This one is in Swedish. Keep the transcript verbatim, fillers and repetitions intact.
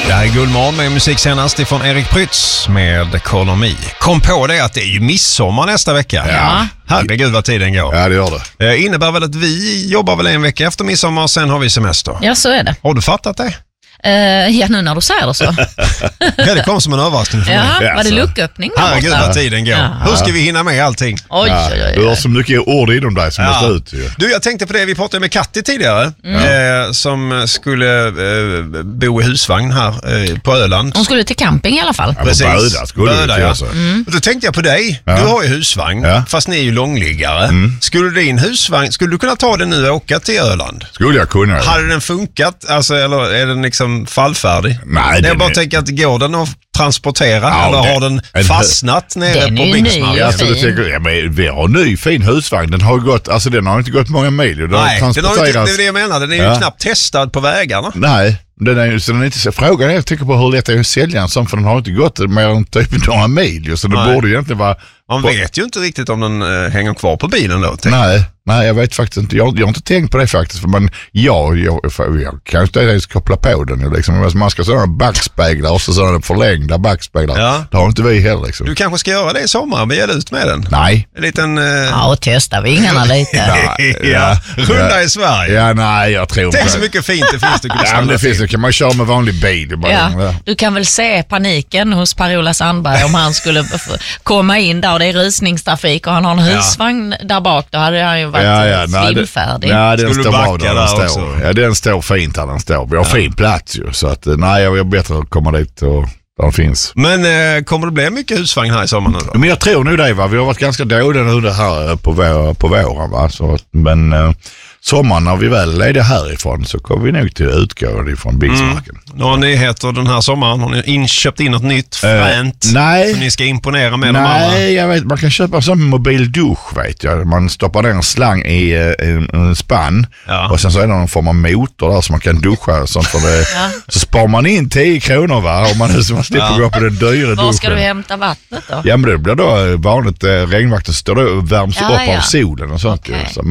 Det här är Guldmorgon med musik senast ifrån Erik Prytz med Koloni. Kom på det att det är ju midsommar nästa vecka. Ja. Herregud vad tiden går. Ja, det gör det. Det innebär väl att vi jobbar väl en vecka efter midsommar och sen har vi semester. Ja, så är det. Har du fattat det? Uh, ja, nu när du säger det så. Ja, det kom som en överraskning för mig. Ja, var det lucköppning? Herregud vad tiden går. Ja. Hur ska vi hinna med allting? Oj, Ja, oj, oj, du har oj. så mycket ord inom dig som Ja. måste ut. Ju. Du, jag tänkte på det, vi pratade med Katti tidigare Mm. eh, som skulle eh, bo i husvagn här eh, på Öland. Hon skulle till camping i alla fall. Ja, Precis. Böda skulle Böda, det ja. alltså. Mm. Och då tänkte jag på dig. Ja. Du har ju husvagn, Ja. fast ni är ju långliggare. Mm. Skulle din husvagn, skulle du kunna ta den nu och åka till Öland? Skulle jag kunna. Ja. Hade den funkat? Alltså, eller är den liksom fallfärdig? Nej, jag den bara är- tänker att går den att transportera Ja, eller det- har den en- fastnat nere Den på är ju Byggsmark? ny Ja, och så du fin. tänker, ja, men vi har en ny fin husvagn. Den har ju gått, alltså den har inte gått många mil. Den har Nej, den har inte, det transporterats. är det jag menar. Den är ju Ja. knappt testad på vägarna. Nej, den är, så den är inte så. Frågan är, jag tänker på hur lätt det är att sälja en sån, för den har inte gått mer än typ några mil. ju, Så det Nej. borde ju egentligen vara... Man på- vet ju inte riktigt om den äh, hänger kvar på bilen då. tänk. Nej, nej, jag vet faktiskt inte. Jag, jag har inte tänkt på det faktiskt. Men jag, jag, jag kan inte ens koppla på den. ju, Liksom. Man ska ha sådana backspeglar och så sådana förlängda backspeglar. Ja. Det har inte vi heller. Liksom. Du kanske ska göra det i sommar, begär ut med den. Nej. En liten... Äh, Ja, och testa vingarna lite. ja, runda i Sverige. Ja, nej, jag tror Tänk inte. så mycket fint det finns du kunde Ja, men det stanna finns, till. det kan man köra med vanlig bil. Bara, Ja, ja. du kan väl se paniken hos Per-Ola Sandberg om han skulle f- komma in där och det är rusningstrafik och han har en husvagn där bak. Då hade han ju varit Ja, ja, nej, det- flimfärdig. Ja, den Skulle står du bra backa där den där står. också? Ja, den står fint där den står. Vi har fin plats ju. Så att, nej, jag är bättre att komma dit och där den finns. Men äh, kommer det bli mycket husvagn här i sommar nu då? Men jag tror nog det, va. Vi har varit ganska dåliga nu det här på, vår, på våren, va. Så, men eh, sommaren när vi väl är det härifrån så kommer vi nog till att utgå ifrån Byggsmarken. Några nyheter den här sommaren? Har ni inköpt in något nytt fränt? nej. Så ni ska imponera med de andra? Nej, jag vet, man kan köpa en sån mobil dusch, vet jag. Man stoppar ner en slang i eh, en, en spann Ja. och sen så är det någon form av motor där så man kan duscha och sånt för det. Ja. Så sparar man in tio kronor, va, om man, så man slipper Ja. gå på den dyra duschen. Var ska du hämta vattnet då? Ja, men det blir då vanligt eh, regnvatten står då och värms Ja, upp ja. av solen och sånt. Okej. ju. Så,